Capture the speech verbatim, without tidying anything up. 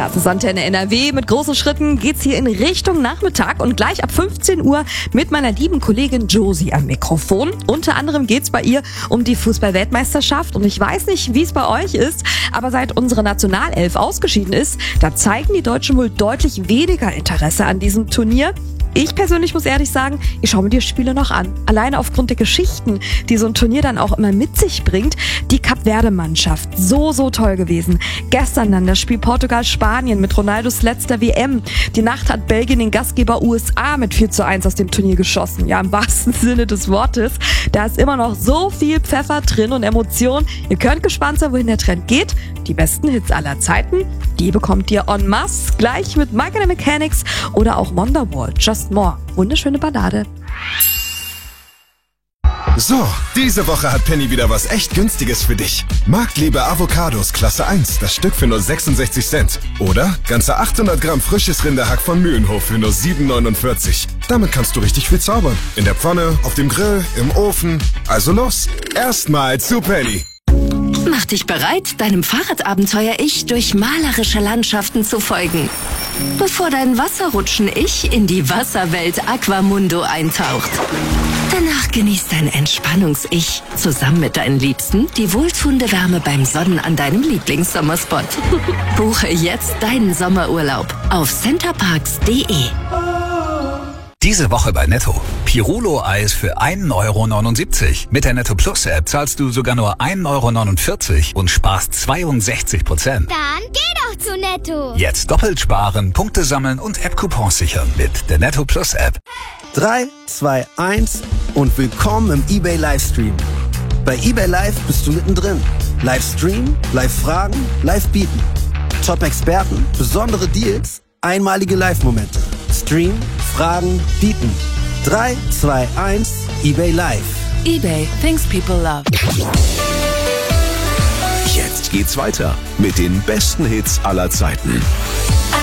Das ist Antenne N R W. Mit großen Schritten geht's hier in Richtung Nachmittag und gleich ab fünfzehn Uhr mit meiner lieben Kollegin Josie am Mikrofon. Unter anderem geht's bei ihr um die Fußball-Weltmeisterschaft und ich weiß nicht, wie es bei euch ist, aber seit unsere Nationalelf ausgeschieden ist, da zeigen die Deutschen wohl deutlich weniger Interesse an diesem Turnier. Ich persönlich muss ehrlich sagen, ich schaue mir die Spiele noch an. Alleine aufgrund der Geschichten, die so ein Turnier dann auch immer mit sich bringt. Die Kap-Verde-Mannschaft, so, so toll gewesen. Gestern dann das Spiel Portugal-Spanien mit Ronaldos letzter W M. Die Nacht hat Belgien den Gastgeber U S A mit vier zu eins aus dem Turnier geschossen. Ja, im wahrsten Sinne des Wortes. Da ist immer noch so viel Pfeffer drin und Emotion. Ihr könnt gespannt sein, wohin der Trend geht. Die besten Hits aller Zeiten, die bekommt ihr en masse gleich mit Mike and the Mechanics oder auch Wonderwall, Just More. Wunderschöne Ballade. So, diese Woche hat Penny wieder was echt Günstiges für dich. Marktliebe Avocados Klasse eins, das Stück für nur sechsundsechzig Cent. Oder ganze achthundert Gramm frisches Rinderhack von Mühlenhof für nur sieben neunundvierzig. Damit kannst du richtig viel zaubern. In der Pfanne, auf dem Grill, im Ofen. Also los, erstmal zu Penny. Mach dich bereit, deinem Fahrradabenteuer-Ich durch malerische Landschaften zu folgen. Bevor dein Wasserrutschen-Ich in die Wasserwelt Aquamundo eintaucht. Danach genießt dein Entspannungs-Ich zusammen mit deinen Liebsten die wohltuende Wärme beim Sonnen an deinem Lieblingssommerspot. Buche jetzt deinen Sommerurlaub auf centerparks punkt de. Diese Woche bei Netto. Pirulo-Eis für ein Euro neunundsiebzig. Mit der Netto Plus App zahlst du sogar nur ein Euro neunundvierzig und sparst zweiundsechzig Prozent. Dann geh doch zu Netto. Jetzt doppelt sparen, Punkte sammeln und App-Coupons sichern mit der Netto Plus App. drei, zwei, eins und willkommen im eBay Livestream. Bei eBay Live bist du mittendrin. Livestream, Live-Fragen, Live-Bieten. Top-Experten, besondere Deals, einmalige Live-Momente. Stream, Fragen, bieten. drei, zwei, eins, eBay Live. eBay, things people love. Jetzt geht's weiter mit den besten Hits aller Zeiten.